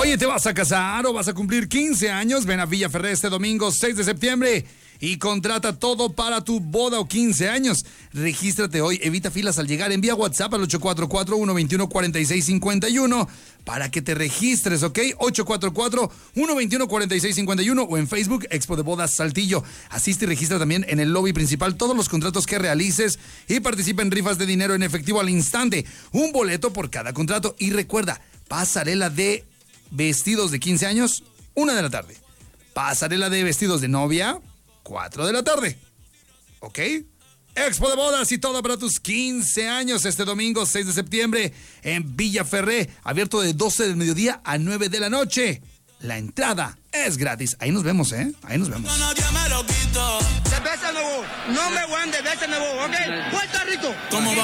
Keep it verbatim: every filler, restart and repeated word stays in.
Oye, ¿te vas a casar o vas a cumplir quince años? Ven a Villaferré este domingo seis de septiembre y contrata todo para tu boda o quince años. Regístrate hoy, evita filas al llegar, envía WhatsApp al ocho cuatro cuatro, uno dos uno, cuatro seis cinco uno para que te registres, ¿ok? ocho cuatro cuatro, uno dos uno, cuatro seis cinco uno o en Facebook Expo de Bodas Saltillo. Asiste y registra también en el lobby principal todos los contratos que realices y participa en rifas de dinero en efectivo al instante. Un boleto por cada contrato y recuerda, pasarela de vestidos de quince años, una de la tarde. Pasarela de vestidos de novia, cuatro de la tarde. ¿Ok? Expo de Bodas y todo para tus quince años este domingo seis de septiembre en Villaferré, abierto de doce del mediodía a nueve de la noche. La entrada es gratis. Ahí nos vemos, ¿eh? Ahí nos vemos. No me guande, ¿ok? Puerto Rico. ¿Cómo va?